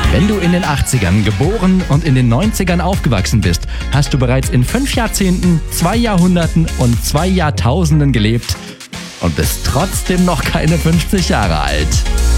Wenn du in den 80ern geboren und in den 90ern aufgewachsen bist, hast du bereits in 5 Jahrzehnten, 2 Jahrhunderten und 2 Jahrtausenden gelebt und bist trotzdem noch keine 50 Jahre alt.